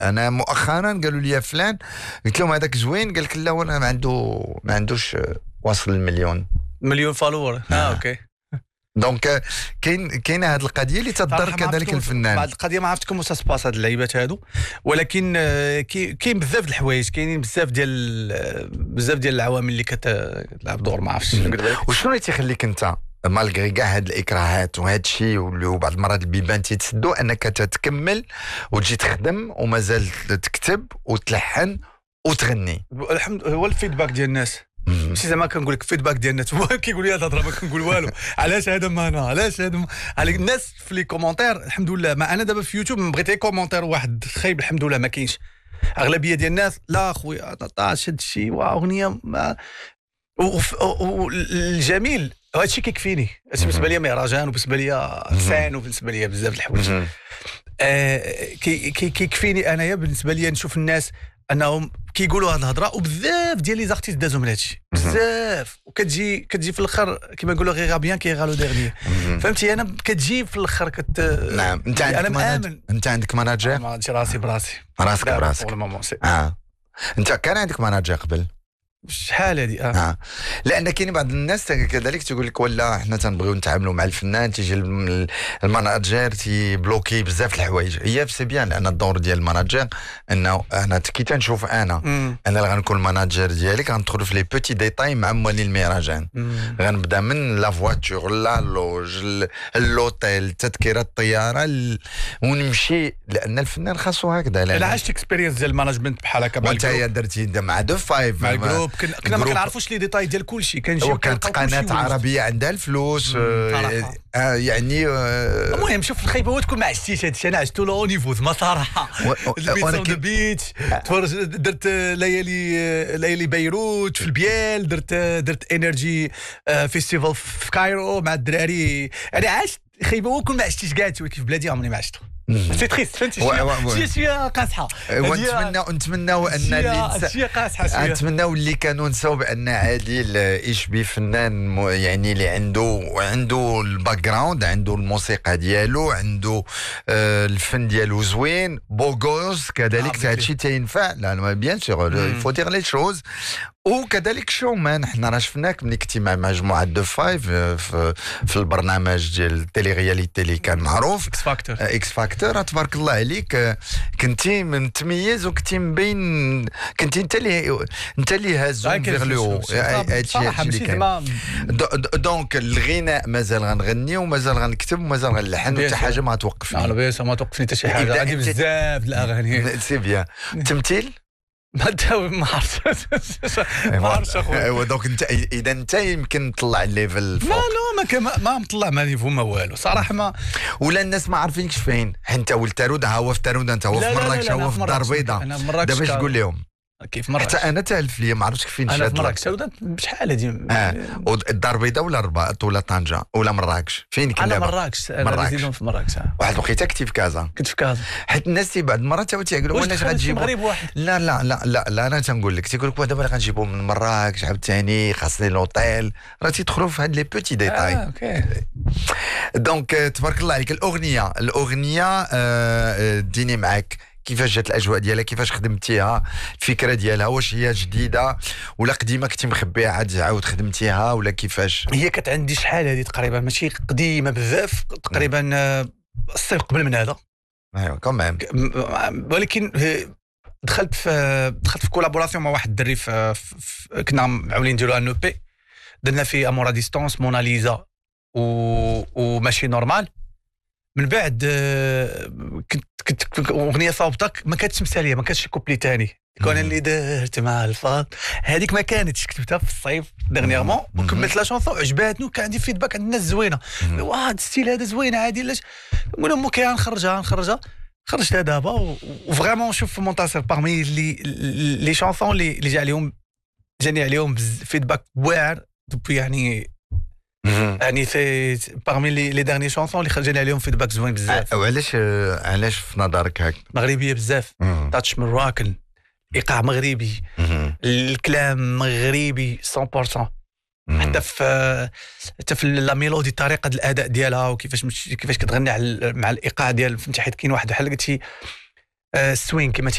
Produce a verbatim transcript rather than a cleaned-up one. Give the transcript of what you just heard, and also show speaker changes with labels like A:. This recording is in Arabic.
A: انا مؤخرا قالوا لي فلان، قلت لهم هذاك زوين، قال لك لا وانا ما عنده ما عندوش واصل المليون
B: مليون فالور. اه اوكي.
A: دونك كاين كاينه هذه القضيه اللي تضر كذلك الفنان.
B: بعد القضيه ما عرفت كيفاش سباس هاد اللعيبات هادو، ولكن كاين بزاف د الحوايج، كاينين بزاف ديال بزاف ديال العوامل اللي كتلعب دور. ما عرفتش نقدر لك
A: وشنو اللي تيخليك انت مالغري كاع هاد الاكراهات وهاد الشيء وبعض المرات البيبان تيتسدوا انك تتكمل وتجي تخدم ومازال تكتب وتلحن وتغني؟
B: الحمد هو الفيدباك ديال الناس. ماشي زعما كنقول لك فيدباك ديال الناس هو كيقول لي هذا الهضره ما كنقول والو. علاش هذا ما انا علاش هذا على الناس في لي كومونتير. الحمد لله ما انا دابا في يوتيوب ما بغيت كومونتير واحد خايب، الحمد لله ما كاينش. اغلبيه ديال الناس لا خويا طاش هاد الشيء واغنيه ما والجميل هذا الشيء كيكفيني. بالنسبه لي مهرجان وبالنسبه لي فان وبالنسبه لي بزاف د الحوايج كيكفيني انايا. بالنسبه لي نشوف الناس انهم كيقولوا هذه الهضره، وبزاف ديال لي زارتيست دازوا من هادشي بزاف، وكتجي كتجي في الاخر كما نقولوا غير غابيان كي غالو ديرني. فهمتي انا كتجي في الاخر كت
A: نعم. انت عندك مناجر؟ انت عندك مناجر؟
B: ما عنديش راسي براسي.
A: راسك براسك اه. انت كان عندك مناجر قبل؟
B: شحال هادي؟ اه,
A: آه. لان كاين بعض الناس كذلك تقول لك ولا حنا تنبغيو نتعاملوا مع الفنان، تيجي المناجر تيبلوكي بزاف الحوايج. هي سي بيان لان الدور ديال المناجر انه انا كي تنشوف انا مم. انا اللي غنكون المناجر ديالك غندخلوا في لي بوتي ديتاي معمولين المهرجان. غنبدا من لا فواتور لا لوج اللوتيل تذكره الطياره ال... ونمشي لان الفنان خاصو هكذا.
B: انا عشت اكسبيرينس ديال المانجمنت بحال هكا
A: وانت درتي مع دو فايف
B: مع الجروب. كنا ما كنعرفوش لي ديتاي ديال كل شيء. كنجيو
A: وكانت قناه عربيه عندها الفلوس آه آه يعني آه
B: المهم شوف الخيبه هو تكون ما عشتيش هادشي. انا عشتو لو نيفو ما صراحه. ولكن بيتش درت ليالي ليالي بيروت في البيال، درت درت انرجي فيستيفال في كايرو مع الدراري. انا عشت خيبه هو كون ما عشتيش كاع في بلادي عمري ما عشتو. سي تريست فهمتي شويه شويه قاصحه.
A: ونتمنى نتمناو ان اللي
B: شويه قاصحه شويه
A: نتمناو اللي كانوا نساو بان عادل يشبي فنان يعني اللي عنده عنده الباك جراوند، عنده الموسيقى ديالو، عنده آه الفن ديالو زوين بوغوس كذلك. هذا الشيء تينفع. لا بيان سور يفو دير لي شوز. وكذلك شومان حنا راه شفناك ملي كنتي مع مجموعه دو فايف في, في البرنامج ديال التيلي رياليتي اللي كان معروف
B: اكس فاكتور.
A: اكس فاكتور تبارك الله عليك، كنتي متميز وكنتي مبين، كنتي انت اللي انت اللي هازهم فيغ لو.
B: صراحه ماشي زعما
A: دونك الغناء مازال غنغني ومازال غنكتب ومازال غنلحن وحتى حاجه ما توقفني.
B: لا بيان ما توقفني حتى شي حاجه. عندي بزاف د الاغاني.
A: سي بيان. التمثيل
B: ما ما عرفتش ما عرفتش اخويا.
A: ايوا دونك انت اذا انت يمكن تطلع الليفل فوق.
B: لا ما ما مطلع ما نيفو ما والو صراحه. ما
A: ولا الناس ما عارفينش فين. انت ولد تارود ها هو في تارود، انت هو في مراكش هو في الدار البيضاء. دابا اش تقول لهم؟
B: كيف مراكش؟
A: حتى انا تالف ليا ما عرفتش فين
B: انا في مراكش بشحال هادي.
A: اه الدار البيضاء ولا الرباط ولا طنجه ولا مراكش؟ فين كنت؟
B: انا مراكش. انا ريزيدون في مراكش.
A: واحد الوقيته كنتي في كازا؟
B: كنت في كازا.
A: حيت الناس بعض المرات تيقولوا واش غتجيب
B: المغرب واحد.
A: لا لا لا لا لا انا تنقول لك تيقول لك دابا غنجيبو من مراكش عاوتاني خاصني لوطيل. راه تيدخلوا في هاد لي بوتي ديتاي.
B: اه اوكي.
A: دونك تبارك الله عليك. الاغنيه الاغنيه آه ديني معاك كيفاش جات الاجواء ديالها؟ كيفاش خدمتيها؟ الفكره ديالها واش هي جديده ولا قديمه كنتي مخبيها عاد عاود خدمتيها ولا كيفاش؟
B: هي كانت عندي شحال هذه تقريبا ماشي قديمه بزاف تقريبا الصيف قبل من هذا.
A: ايوا كمان.
B: ولكن دخلت في دخلت في كولابوراسيون مع واحد الدري كنا معولين نديروا ان او بي درنا فيه امورا ديستونس موناليزا و وماشي نورمال. من بعد كنت كنت اغنيه صوبتك ما كانتش مساليه، ما كانش كوبلي ثاني. كون اللي درت مع الفاض هذيك ما كانتش كتبتها في الصيف ديرنييرمون وكملت لا شونسون عجباتني وكان عندي فيدباك عند الناس زوينه. واه هذا الستيل هذا زوين عادي علاش نقول لهم اوكي نخرجها نخرجها خرجتها دابا. وفريمون شوف منتصر باغمي لي لي شونسون اللي اللي جا عليهم جاني عليهم فيدباك واعر يعني يعني في باغمي لي ديرني شونسون اللي خرجنا عليهم فيدباك زوين بزاف.
A: وعلاش علاش في نظرك هكا؟
B: مغربيه بزاف، تاتش من راكن، ايقاع مغربي، الكلام مغربي مية بالمية. حتى في حتى في لا ميلودي طريقه الاداء ديالها وكيفاش كيفاش كتغني مع الايقاع ديال فهمتي. حيت كاين واحد بحال قلتي السوين كما